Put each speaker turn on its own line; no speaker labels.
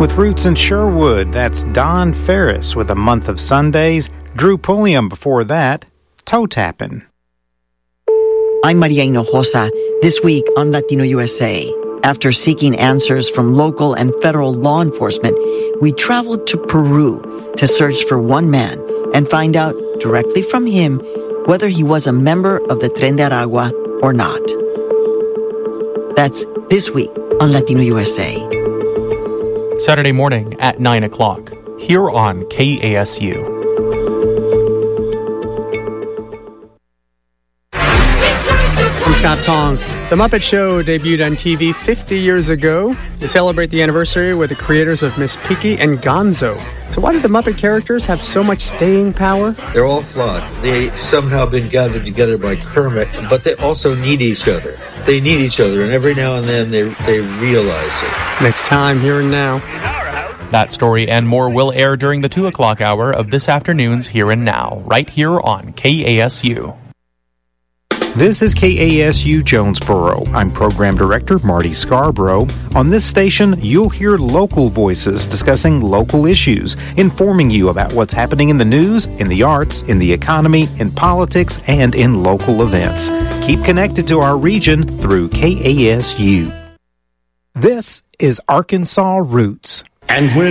With roots in Sherwood, that's Don Ferris with A Month of Sundays. Drew Pulliam before that, Toe Tappin'.
I'm Maria Hinojosa. This week on Latino USA. After seeking answers from local and federal law enforcement, we traveled to Peru to search for one man and find out directly from him whether he was a member of the Tren de Aragua or not. That's this week on Latino USA.
Saturday morning at 9 o'clock, here on KASU.
I'm Scott Tong. The Muppet Show debuted on TV 50 years ago. They celebrate the anniversary with the creators of Miss Piggy and Gonzo. So why did the Muppet characters have so much staying power?
They're all flawed. They somehow been gathered together by Kermit, but they also need each other. They need each other, and every now and then they realize it.
Next time, Here and Now.
That story and more will air during the 2 o'clock hour of this afternoon's Here and Now, right here on KASU.
This is KASU Jonesboro. I'm Program Director Marty Scarborough. On this station, you'll hear local voices discussing local issues, informing you about what's happening in the news, in the arts, in the economy, in politics, and in local events. Keep connected to our region through KASU. This is Arkansas Roots.
And when